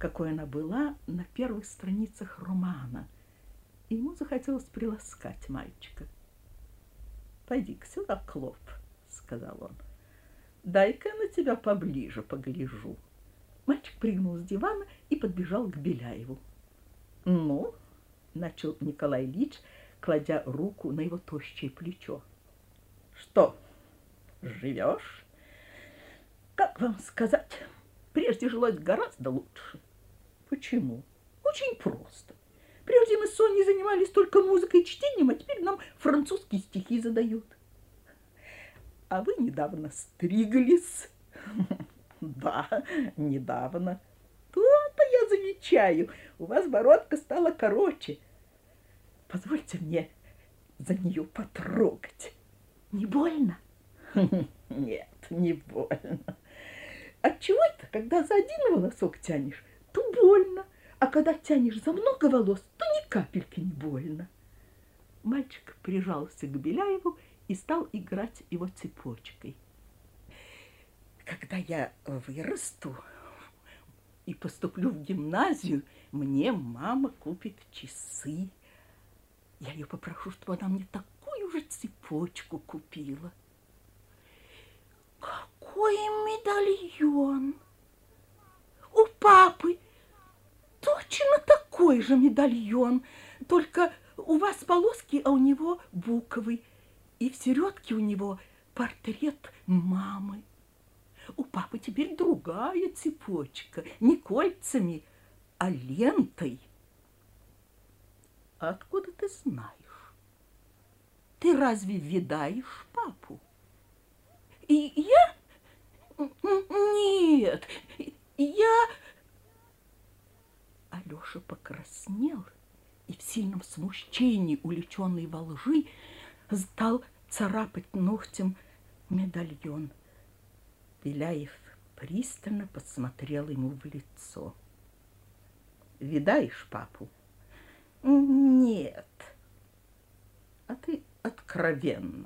какой она была на первых страницах романа. И ему захотелось приласкать мальчика. «Пойди-ка сюда, Клоп», — сказал он. «Дай-ка я на тебя поближе погляжу». Мальчик прыгнул с дивана и подбежал к Беляеву. «Ну», — начал Николай Ильич, кладя руку на его тощее плечо. «Что, живешь?» «Как вам сказать, прежде жилось гораздо лучше». «Почему?» «Очень просто. Прежде мы с Соней занимались только музыкой и чтением, а теперь нам французские стихи задают». «А вы недавно стриглись?» «Да, недавно». «То-то я замечаю, у вас бородка стала короче. Позвольте мне за нее потрогать. Не больно?» «Нет, не больно». «Отчего это, когда за один волосок тянешь, то больно, а когда тянешь за много волос, то ни капельки не больно?» Мальчик прижался к Беляеву и стал играть его цепочкой. «Когда я вырасту и поступлю в гимназию, мне мама купит часы. Я ее попрошу, чтобы она мне такую же цепочку купила». «Какой медальон! У папы точно такой же медальон, только у вас полоски, а у него буквы, и в середке у него портрет мамы. У папы теперь другая цепочка, не кольцами, а лентой». «Откуда ты знаешь? Ты разве видаешь папу?» «И я? Нет, я...» Алеша покраснел и в сильном смущении, увлеченный во лжи, стал царапать ногтем медальон. Беляев пристально посмотрел ему в лицо. «Видаешь папу?» «Нет». «А ты откровенно?»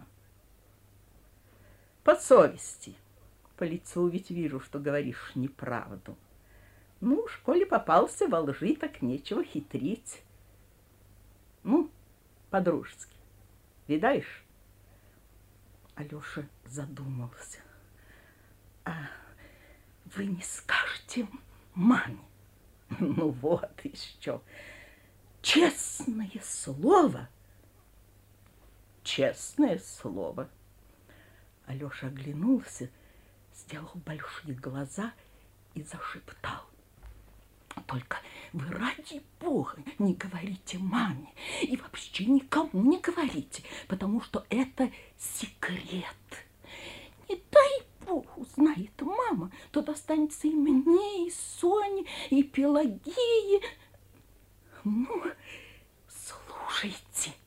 «По совести. По лицу ведь вижу, что говоришь неправду. Ну, в школе попался во лжи, так нечего хитрить. Ну, по-дружески. Видаешь?» Алеша задумался. «А вы не скажете маме?» «Ну вот еще. Честное слово». «Честное слово». Алеша оглянулся, сделал большие глаза и зашептал: «Только вы, ради бога, не говорите маме и вообще никому не говорите, потому что это секрет. Не дай бог узнает мама, то достанется и мне, и Соне, и Пелагее. Ну, слушайте,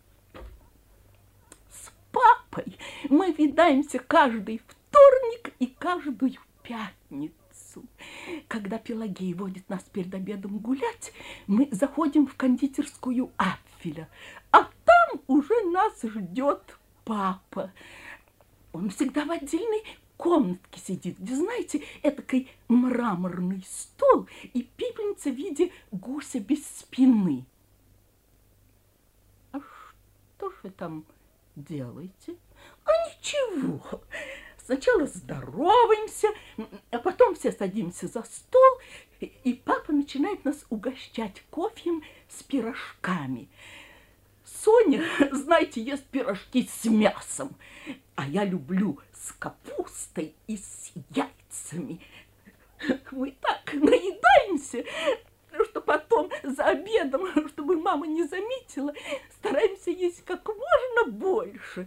с папой мы видаемся каждый вторник и каждую пятницу. Когда Пелагея водит нас перед обедом гулять, мы заходим в кондитерскую Апфеля, а там уже нас ждет папа. Он всегда в отдельной комнатке сидит, где, знаете, этакой мраморный стол и пепельница в виде гуся без спины». «А что ж вы там делаете?» «А ничего. Сначала здороваемся, а потом все садимся за стол, и папа начинает нас угощать кофеем с пирожками. Соня, знаете, ест пирожки с мясом, а я люблю с капустой и с яйцами. Мы так наедаемся, что потом за обедом, чтобы мама не заметила, стараемся есть как можно больше».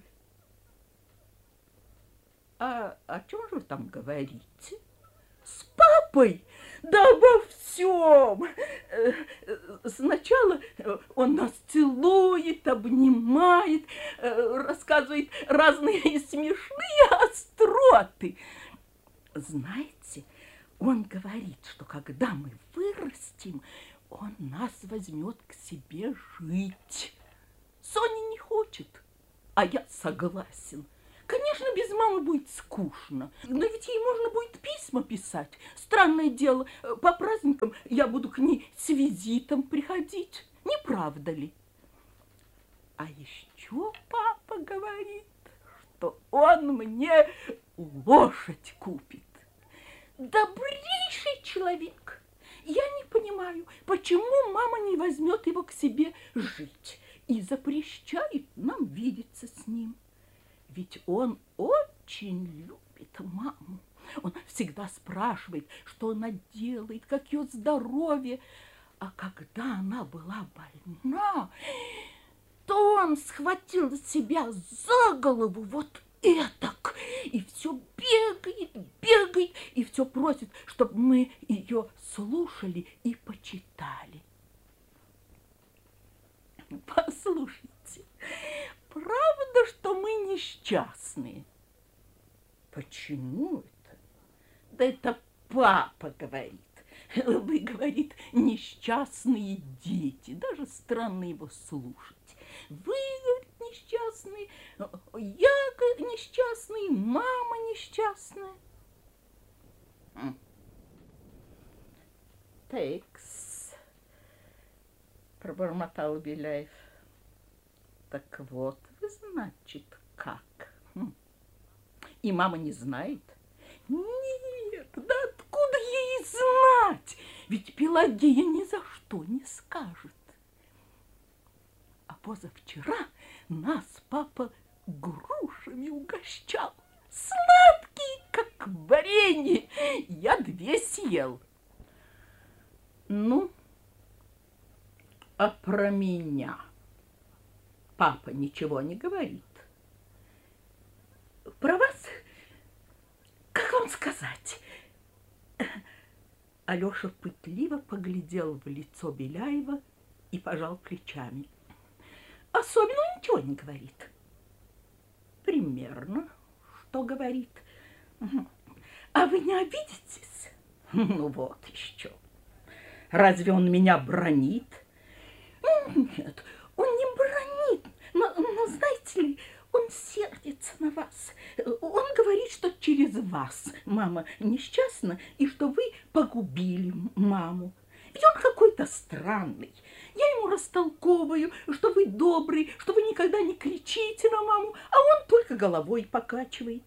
«А о чем же вы там говорите?» «С папой? Да обо всем. Сначала он нас целует, обнимает, рассказывает разные смешные остроты. Знаете, он говорит, что когда мы вырастем, он нас возьмет к себе жить. Соня не хочет, а я согласен. Конечно, без мамы будет скучно, но ведь ей можно будет письма писать. Странное дело, по праздникам я буду к ней с визитом приходить, не правда ли? А еще папа говорит, что он мне лошадь купит. Добрейший человек. Я не понимаю, почему мама не возьмет его к себе жить и запрещает нам видеться с ним. Ведь он очень любит маму. Он всегда спрашивает, что она делает, как ее здоровье. А когда она была больна, то он схватил себя за голову вот этак и все бегает, и все просит, чтобы мы ее слушали и почитали. Послушайте, правда, что мы несчастные? Почему это? Да это папа говорит. Вы, говорит, несчастные дети. Даже странно его слушать. Вы, говорит, несчастные, я, говорит, несчастный, мама несчастная. Текс, пробормотал Беляев. Так вот, вы, значит, как? И мама не знает? Нет, да откуда ей знать? Ведь Пелагея ни за что не скажет. А позавчера нас папа грушами угощал. Сладкие, как варенье. Я 2 съел. Ну, а про меня папа ничего не говорит. Про вас, как вам сказать? Алёша пытливо поглядел в лицо Беляева и пожал плечами. Особенно он ничего не говорит. Примерно, что говорит. А вы не обидитесь? Ну вот еще. Разве он меня бранит? Нет, он не бранит, но знаете ли, он сердится на вас. Он говорит, что через вас мама несчастна и что вы погубили маму. Ведь он какой-то странный. Я ему растолковываю, что вы добрый, что вы никогда не кричите на маму, а он только головой покачивает.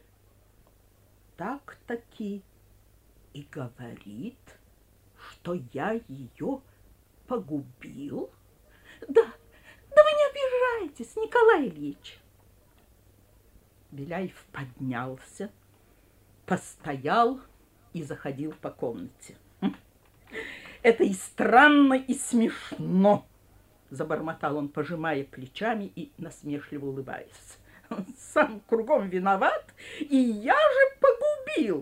Так-таки и говорит, что я ее погубил. Да вы не обижайтесь, Николай Ильич. Беляев поднялся, постоял и заходил по комнате. Это и странно, и смешно, забормотал он, пожимая плечами и насмешливо улыбаясь. Сам кругом виноват, и я же погубил.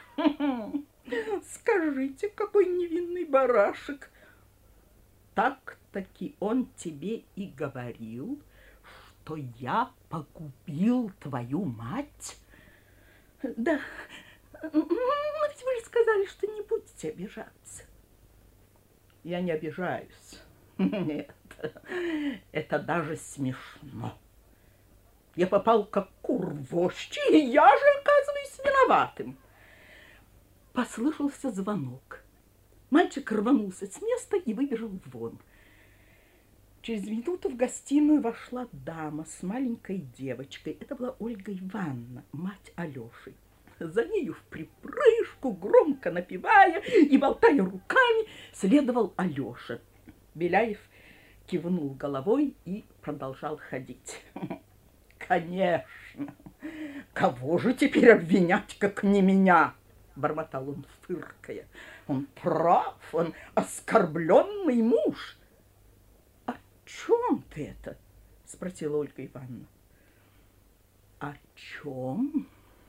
Скажите, какой невинный барашек. Так-таки он тебе и говорил, что я погубил твою мать? Да, но ведь вы же сказали, что не будете обижаться. Я не обижаюсь. Нет, это даже смешно. Я попал как кур в вощи, и я же оказываюсь виноватым. Послышался звонок. Мальчик рванулся с места и выбежал вон. Через минуту в гостиную вошла дама с маленькой девочкой. Это была Ольга Ивановна, мать Алёши. За нею вприпрыжку, громко напевая и болтая руками, следовал Алёша. Беляев кивнул головой и продолжал ходить. Конечно, кого же теперь обвинять, как не меня? Бормотал он, фыркая. Он прав, он оскорбленный муж. О чем ты это? Спросила Ольга Ивановна. О чем?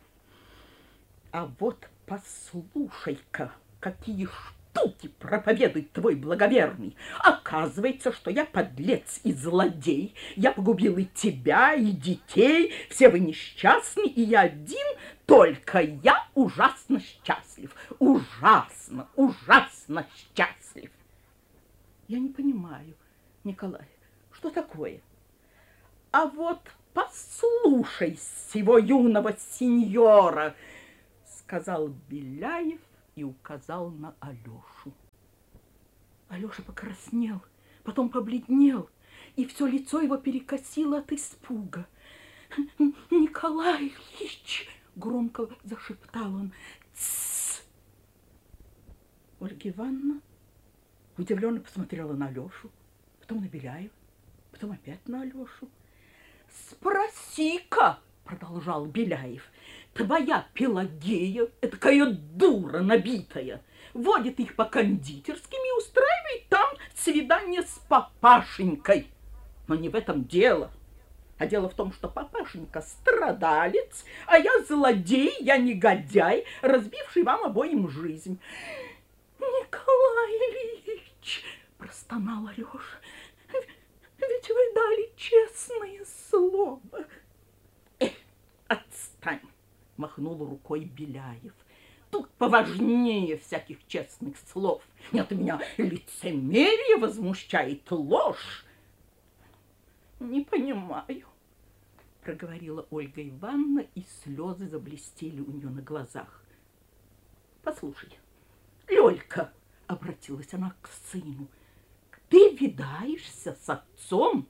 А вот послушай-ка, какие штуки проповедует твой благоверный. Оказывается, что я подлец и злодей. Я погубил и тебя, и детей. Все вы несчастны, и я один, только я ужасно счастлив. Ужасно, ужасно счастлив. Я не понимаю, Николай, что такое? А вот послушай сего юного сеньора, сказал Беляев и указал на Алешу. Алеша покраснел, потом побледнел, и все лицо его перекосило от испуга. «Николай Ильич!» — громко зашептал он. «Тссс!» Ольга Ивановна удивленно посмотрела на Алешу, потом на Беляева, потом опять на Алешу. «Спроси-ка!» — продолжал Беляев. «Твоя Пелагея, этакая дура набитая, водит их по кондитерским и устраивает там свидание с папашенькой. Но не в этом дело. А дело в том, что папашенька страдалец, а я злодей, я негодяй, разбивший вам обоим жизнь». «Николай Ильич!» — простонал Алеша. «Ведь вы дали честное слово». «Отстань!» — махнул рукой Беляев. «Тут поважнее всяких честных слов. Нет, меня лицемерие возмущает, ложь». «Не понимаю», — проговорила Ольга Ивановна, и слезы заблестели у нее на глазах. «Послушай, Лёлька», — обратилась она к сыну, — «ты видаешься с отцом?»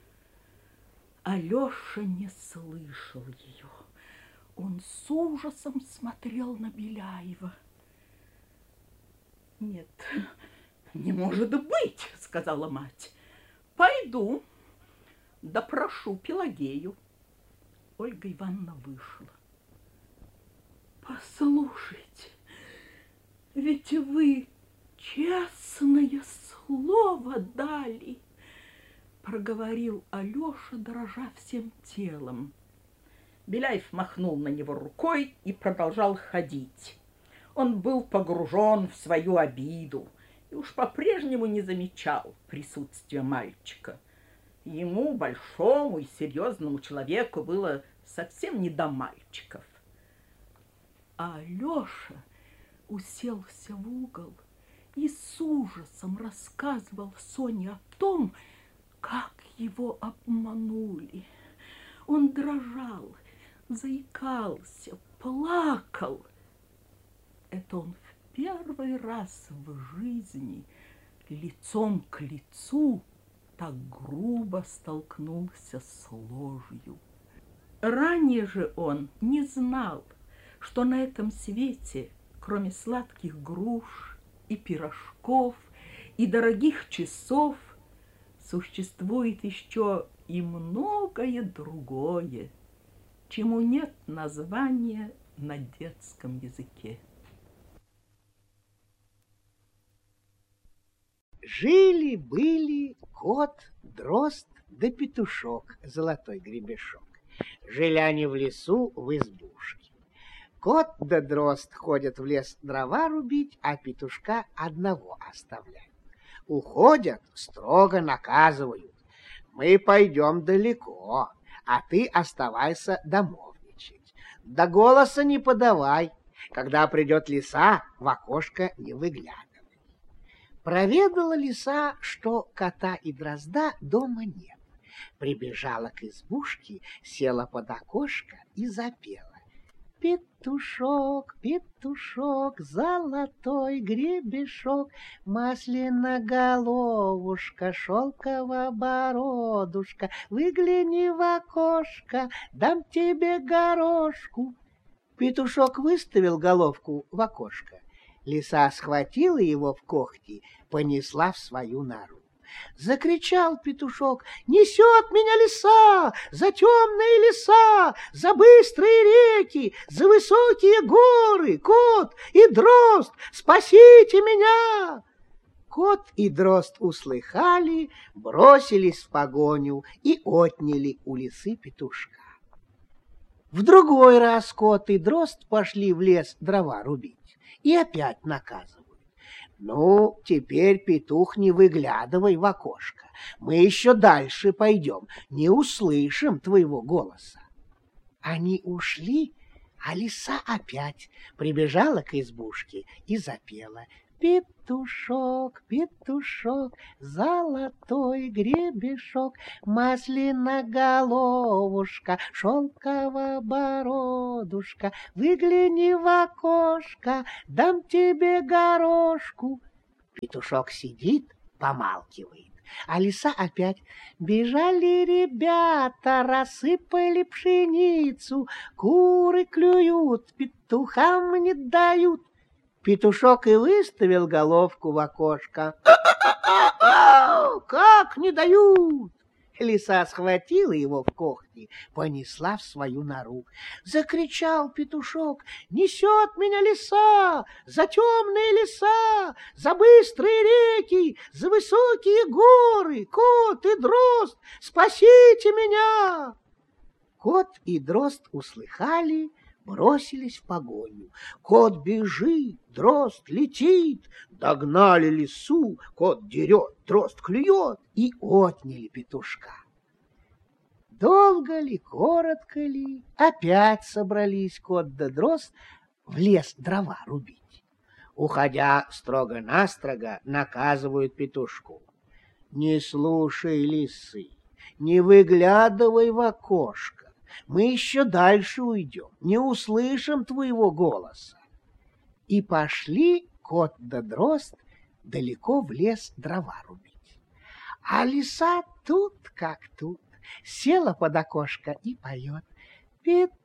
Алеша не слышал ее. Он с ужасом смотрел на Беляева. «Нет, не может быть», — сказала мать. «Пойду, допрошу Пелагею». Ольга Ивановна вышла. «Послушайте, ведь вы честное слово дали», — проговорил Алеша, дрожа всем телом. Беляев махнул на него рукой и продолжал ходить. Он был погружен в свою обиду и уж по-прежнему не замечал присутствия мальчика. Ему, большому и серьезному человеку, было совсем не до мальчиков. А Алеша уселся в угол и с ужасом рассказывал Соне о том, как его обманули. Он дрожал, заикался, плакал. Это он в первый раз в жизни лицом к лицу так грубо столкнулся с ложью. Ранее же он не знал, что на этом свете, кроме сладких груш и пирожков и дорогих часов, существует еще и многое другое, чему нет названия на детском языке. Жили-были кот, дрозд да петушок, золотой гребешок. Жили они в лесу в избушке. Кот да дрозд ходят в лес дрова рубить, а петушка одного оставляют. Уходят, строго наказывают. Мы пойдем далеко, а ты оставайся домовничать. Да голоса не подавай. Когда придет лиса, в окошко не выглядывай. Проведала лиса, что кота и дрозда дома нет. Прибежала к избушке, села под окошко и запела. Петушок, петушок, золотой гребешок, масляноголовушка, шелковая бородушка, выгляни в окошко, дам тебе горошку. Петушок выставил головку в окошко. Лиса схватила его в когти, понесла в свою нору. Закричал петушок: «Несет меня лиса, за темные леса, за быстрые реки, за высокие горы! Кот и дрозд, спасите меня!» Кот и дрозд услыхали, бросились в погоню и отняли у лисы петушка. В другой раз кот и дрозд пошли в лес дрова рубить и опять наказывают. «Ну, теперь, петух, не выглядывай в окошко. Мы еще дальше пойдем, не услышим твоего голоса». Они ушли, а лиса опять прибежала к избушке и запела. Петушок, петушок, золотой гребешок, маслиноголовушка, шелковая бородушка, выгляни в окошко, дам тебе горошку. Петушок сидит, помалкивает. А лиса опять: бежали ребята, рассыпали пшеницу, куры клюют, петухам не дают. Петушок и выставил головку в окошко. Как не дают! Лиса схватила его в когти, понесла в свою нору. Закричал петушок: несет меня лиса, за темные леса, за быстрые реки, за высокие горы. Кот и дрозд, спасите меня! Кот и дрозд услыхали, бросились в погоню. Кот бежит, дрозд летит, догнали лису, кот дерет, дрозд клюет, и отняли петушка. Долго ли, коротко ли, опять собрались кот да дрозд в лес дрова рубить. Уходя строго-настрого, наказывают петушку: не слушай лисы, не выглядывай в окошко. Мы еще дальше уйдем, не услышим твоего голоса. И пошли кот да дрозд далеко в лес дрова рубить. А лиса тут как тут, села под окошко и поет: